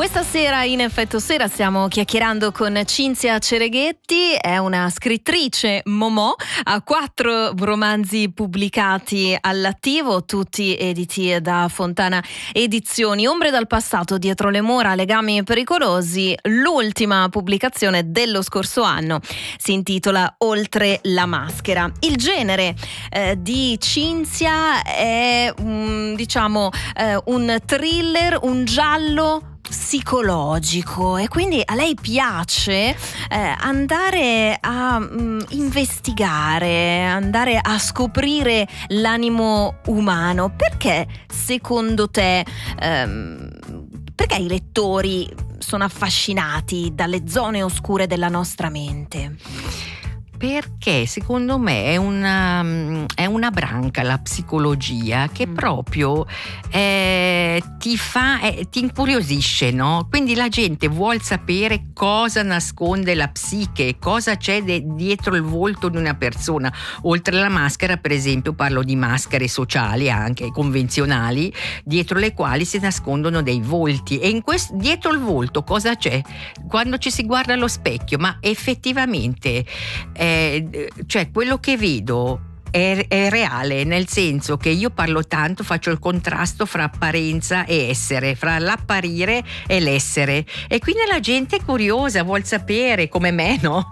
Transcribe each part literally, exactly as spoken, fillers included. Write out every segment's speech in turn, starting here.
Questa sera in Effetto Sera stiamo chiacchierando con Cinzia Cereghetti, è una scrittrice momò, ha quattro romanzi pubblicati all'attivo, tutti editi da Fontana Edizioni. Ombre dal passato, dietro le mura, legami pericolosi, l'ultima pubblicazione dello scorso anno si intitola Oltre la maschera. Il genere eh, di Cinzia è um, diciamo eh, un thriller, un giallo psicologico, e quindi a lei piace eh, andare a mh, investigare, andare a scoprire l'animo umano. Perché secondo te ehm, perché i lettori sono affascinati dalle zone oscure della nostra mente? Perché secondo me è una, è una branca, la psicologia, che mm. proprio eh, ti fa, eh, ti incuriosisce, no? Quindi la gente vuole sapere cosa nasconde la psiche, cosa c'è de- dietro il volto di una persona. Oltre la maschera, per esempio, parlo di maschere sociali, anche convenzionali, dietro le quali si nascondono dei volti. E in questo, dietro il volto cosa c'è? Quando ci si guarda allo specchio, ma effettivamente eh, cioè quello che vedo È, è reale, nel senso che io parlo tanto, faccio il contrasto fra apparenza e essere, fra l'apparire e l'essere, e quindi la gente è curiosa, vuol sapere, come me, no?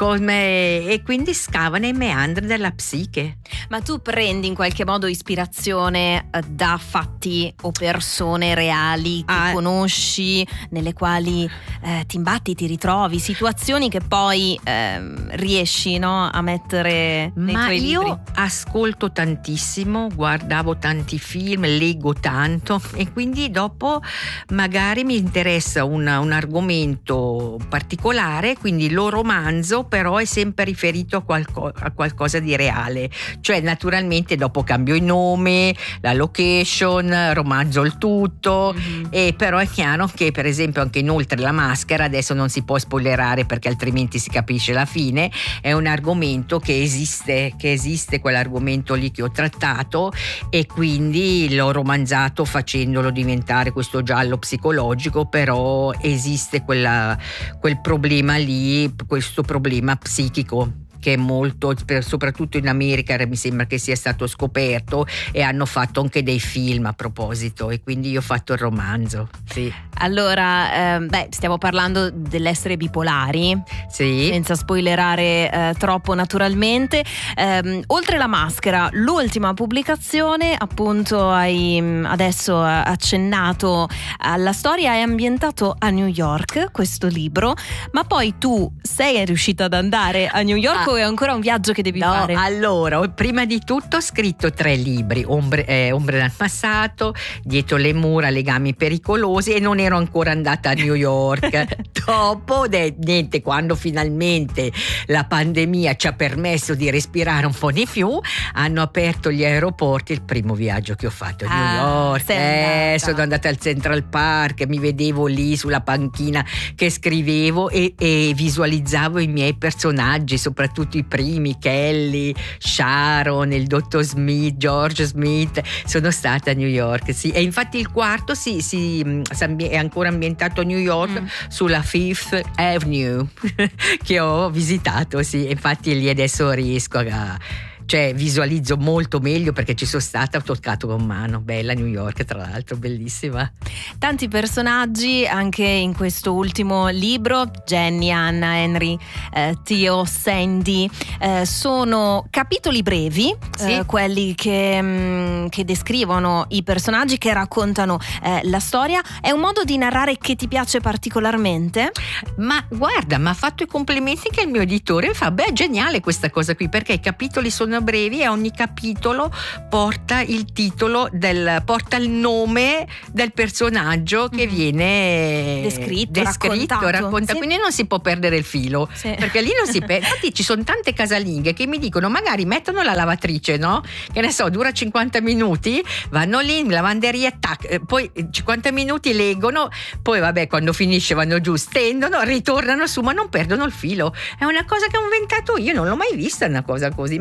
Come, e quindi scava nei meandri della psiche. Ma tu prendi in qualche modo ispirazione da fatti o persone reali che ah. conosci, nelle quali eh, ti imbatti, ti ritrovi, situazioni che poi eh, riesci, no, a mettere nei Ma tuoi io libri? Ascolto tantissimo, guardavo tanti film, leggo tanto, e quindi dopo magari mi interessa un, un argomento particolare, quindi lo romanzo, però è sempre riferito a, qualco, a qualcosa di reale. Cioè naturalmente dopo cambio il nome, la location, romanzo il tutto, mm-hmm. e però è chiaro che per esempio anche in Oltre la maschera, adesso non si può spoilerare perché altrimenti si capisce la fine, è un argomento che esiste, che esiste quell'argomento lì che ho trattato, e quindi l'ho romanzato facendolo diventare questo giallo psicologico, però esiste quella, quel problema lì, questo problema psichico che è molto, soprattutto in America mi sembra che sia stato scoperto, e hanno fatto anche dei film a proposito, e quindi io ho fatto il romanzo. Sì. Allora, eh, beh, stiamo parlando dell'essere bipolari, sì. senza spoilerare eh, troppo naturalmente. Eh, Oltre la maschera, l'ultima pubblicazione, appunto hai adesso accennato alla storia, è ambientato a New York questo libro, ma poi tu sei riuscita ad andare a New York? Ah. È ancora un viaggio che devi no, fare? Allora, prima di tutto ho scritto tre libri: Ombre, eh, Ombre dal passato, Dietro le mura, legami pericolosi, e non ero ancora andata a New York. Dopo, de, niente, quando finalmente la pandemia ci ha permesso di respirare un po' di più, hanno aperto gli aeroporti. Il primo viaggio che ho fatto a ah, New York, eh, andata. sono andata al Central Park, mi vedevo lì sulla panchina che scrivevo e, e visualizzavo i miei personaggi, soprattutto i primi, Kelly, Sharon, il dottor Smith, George Smith. Sono stata a New York, sì, e infatti il quarto si, si, si è ancora ambientato a New York, mm. sulla Fifth Avenue che ho visitato, sì, infatti lì adesso riesco a, cioè visualizzo molto meglio perché ci sono stata, ho toccato con mano. Bella New York, tra l'altro, bellissima. Tanti personaggi anche in questo ultimo libro: Jenny, Anna, Henry, eh, Theo, Sandy. Eh, sono capitoli brevi, sì. eh, quelli che, mh, che descrivono i personaggi, che raccontano eh, la storia. È un modo di narrare che ti piace particolarmente? Ma guarda, mi ha fatto i complimenti che il mio editore mi fa: beh, è geniale questa cosa qui, perché i capitoli sono brevi e ogni capitolo porta il titolo del porta il nome del personaggio che mm-hmm. viene descritto, descritto raccontato, racconta, sì. Quindi non si può perdere il filo, sì. Perché lì non si perde. Infatti ci sono tante casalinghe che mi dicono, magari mettono la lavatrice, no? Che ne so, dura cinquanta minuti, vanno lì in lavanderia, tac, poi cinquanta minuti leggono, poi vabbè, quando finisce vanno giù, stendono, ritornano su, ma non perdono il filo. È una cosa che ho inventato io, non l'ho mai vista una cosa così, ma mi è venuta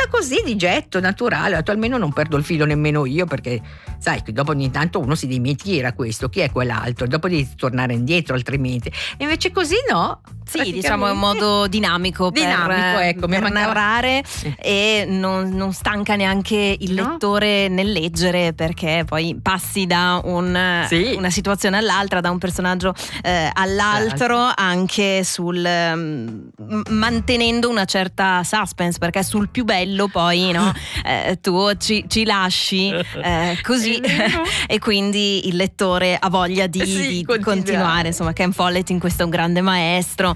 butta così di getto, naturale. Ho detto, almeno non perdo il filo nemmeno io, perché sai, dopo ogni tanto uno si dimentica chi era questo, chi è quell'altro, dopo devi tornare indietro altrimenti. E invece così no. Sì, diciamo è un modo dinamico, dinamico per, ecco, per narrare sì. E non, non stanca neanche il no. lettore nel leggere, perché poi passi da un, sì. una situazione all'altra, da un personaggio eh, all'altro, L'altro. anche sul um, mantenendo una certa suspense, perché sul più bello poi no, eh, tu ci, ci lasci eh, così e quindi il lettore ha voglia di, sì, di continuare. continuare. Insomma, Ken Follett in questo è un grande maestro.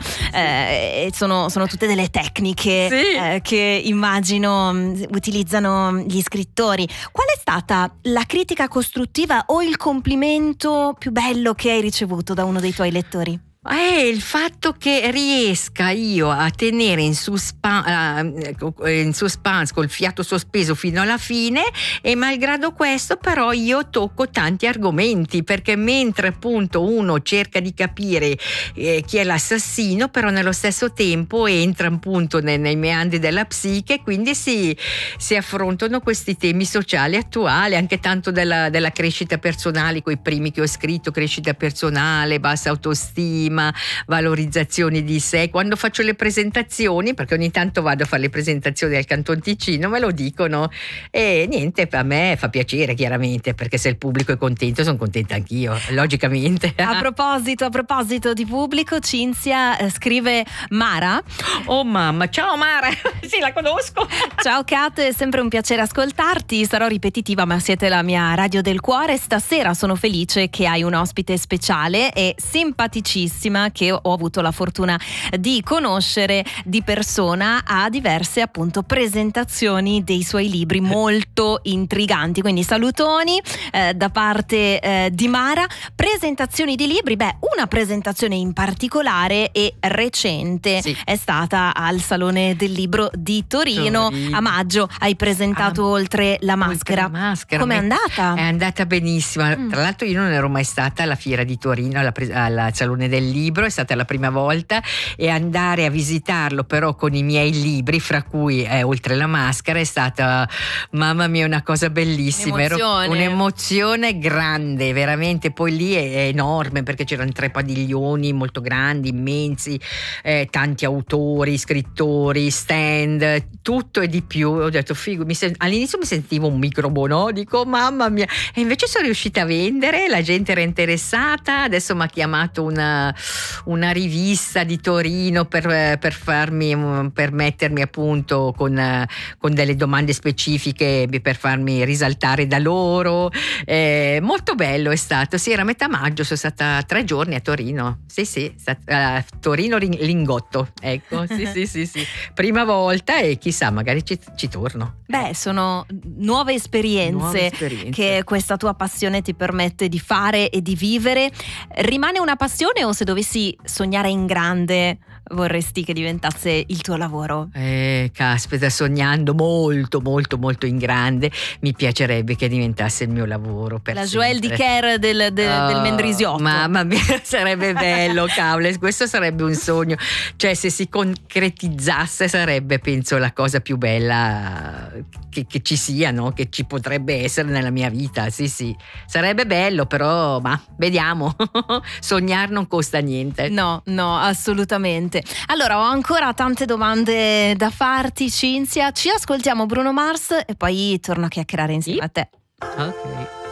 Eh, sono, sono tutte delle tecniche sì. eh, che immagino mh, utilizzano gli scrittori. Qual è stata la critica costruttiva o il complimento più bello che hai ricevuto da uno dei tuoi lettori? È il fatto che riesca io a tenere in, suspa- in suspense col fiato sospeso fino alla fine, e malgrado questo però io tocco tanti argomenti, perché mentre appunto uno cerca di capire eh, chi è l'assassino, però nello stesso tempo entra appunto nei, nei meandri della psiche, quindi si, si affrontano questi temi sociali attuali, anche tanto della, della crescita personale, coi primi che ho scritto, crescita personale, bassa autostima, valorizzazione di sé. Quando faccio le presentazioni, perché ogni tanto vado a fare le presentazioni al Canton Ticino, me lo dicono e niente, a me fa piacere chiaramente, perché se il pubblico è contento sono contenta anch'io, logicamente. A proposito, a proposito di pubblico, Cinzia eh, scrive Mara. Oh mamma, ciao Mara, sì, la conosco. Ciao Kat, è sempre un piacere ascoltarti, sarò ripetitiva ma siete la mia radio del cuore. Stasera sono felice che hai un ospite speciale e simpaticissima che ho avuto la fortuna di conoscere di persona a diverse appunto presentazioni dei suoi libri molto intriganti, quindi salutoni eh, da parte eh, di Mara. Presentazioni di libri, beh, una presentazione in particolare e recente sì. è stata al Salone del Libro di Torino. Torino. A maggio hai presentato ah, Oltre la maschera, oltre la maschera. Com'è andata? È andata benissimo, mm. tra l'altro io non ero mai stata alla fiera di Torino, alla pre- al Salone del Libro, è stata la prima volta, e andare a visitarlo però con i miei libri, fra cui è Oltre la maschera, è stata, mamma mia, una cosa bellissima. Un'emozione. Ero, un'emozione grande, veramente. Poi lì è, è enorme, perché c'erano tre padiglioni molto grandi, immensi, eh, tanti autori, scrittori, stand, tutto e di più. Ho detto figo, mi sen- all'inizio mi sentivo un microbo, no? Dico mamma mia, e invece sono riuscita a vendere, la gente era interessata. Adesso mi ha chiamato una una rivista di Torino per, per farmi per mettermi appunto con, con delle domande specifiche per farmi risaltare da loro. Eh, molto bello è stato, sì, era a metà maggio, sono stata tre giorni a Torino, sì sì, stata, a Torino Lingotto, ecco, sì sì sì sì, prima volta e chissà, magari ci, ci torno. Beh, sono nuove esperienze, nuove esperienze che questa tua passione ti permette di fare e di vivere. Rimane una passione, o se dovessi sognare in grande vorresti che diventasse il tuo lavoro? Eh, caspita, sognando molto molto molto in grande, mi piacerebbe che diventasse il mio lavoro per la sempre. Joël Dicker del, del, oh, del Mendrisiotto. Mamma mia, sarebbe bello, cavolo, questo sarebbe un sogno, cioè se si concretizzasse sarebbe, penso, la cosa più bella che, che ci sia, no? Che ci potrebbe essere nella mia vita. Sì sì, sarebbe bello, però ma vediamo. Sognar non costa niente. No, no, assolutamente. Allora, ho ancora tante domande da farti, Cinzia. Ci ascoltiamo Bruno Mars e poi torno a chiacchierare insieme sì. a te. Ok.